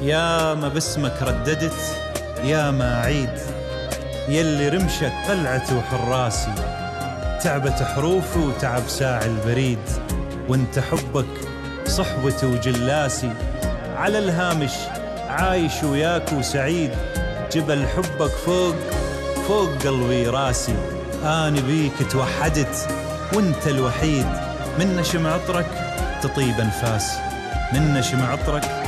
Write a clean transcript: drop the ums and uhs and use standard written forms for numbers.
يا ما باسمك رددت يا ما عيد، يلي رمشك قلعتي وحراسي، تعبت حروفي وتعب ساعي البريد، وانت حبك صحبتي وجلاسي، على الهامش عايش وياك وسعيد، جبل حبك فوق قلبي راسي، أنا بيك توحدت وانت الوحيد، من نشم عطرك تطيب أنفاسي، من نشم عطرك